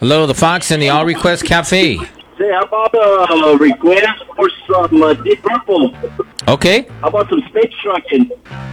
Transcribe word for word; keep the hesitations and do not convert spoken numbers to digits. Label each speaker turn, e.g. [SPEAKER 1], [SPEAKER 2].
[SPEAKER 1] Hello, the Fox and the All Request Cafe.
[SPEAKER 2] Say, how about a uh, request for some uh, Deep Purple?
[SPEAKER 1] Okay.
[SPEAKER 2] How about some Space Truckin'?